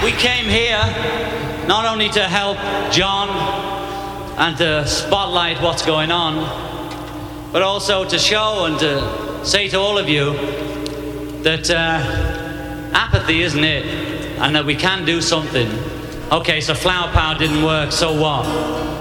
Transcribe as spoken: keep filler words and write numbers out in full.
we came here not only to help John and to spotlight what's going on, but also to show and to say to all of you that uh, apathy isn't it, and that we can do something. Okay, so flower power didn't work, so what?